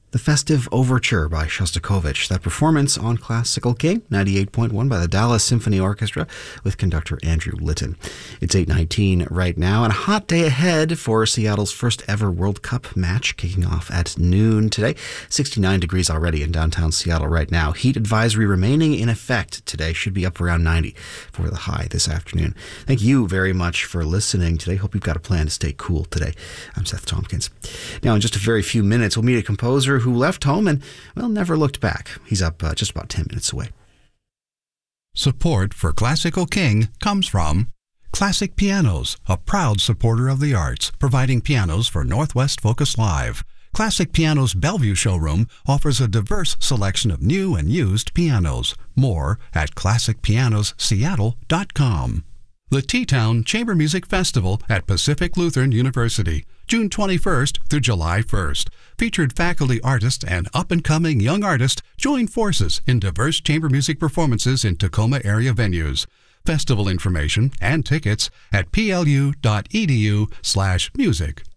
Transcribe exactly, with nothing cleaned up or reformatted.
The Festive Overture by Shostakovich. That performance on Classical King, ninety-eight point one by the Dallas Symphony Orchestra with conductor Andrew Litton. It's eight nineteen right now, and a hot day ahead for Seattle's first ever World Cup match kicking off at noon today. sixty-nine degrees already in downtown Seattle right now. Heat advisory remaining in effect today. Should be up around ninety for the high this afternoon. Thank you very much for listening today. Hope you've got a plan to stay cool today. I'm Seth Tompkins. Now, in just a very few minutes, we'll meet a composer who left home and, well, never looked back. He's up uh, just about ten minutes away. Support for Classical King comes from Classic Pianos, a proud supporter of the arts, providing pianos for Northwest Focus Live. Classic Pianos Bellevue Showroom offers a diverse selection of new and used pianos. More at classic pianos seattle dot com. The T-Town Chamber Music Festival at Pacific Lutheran University, June twenty-first through July first. Featured faculty artists and up-and-coming young artists join forces in diverse chamber music performances in Tacoma area venues. Festival information and tickets at p l u dot e d u slash music.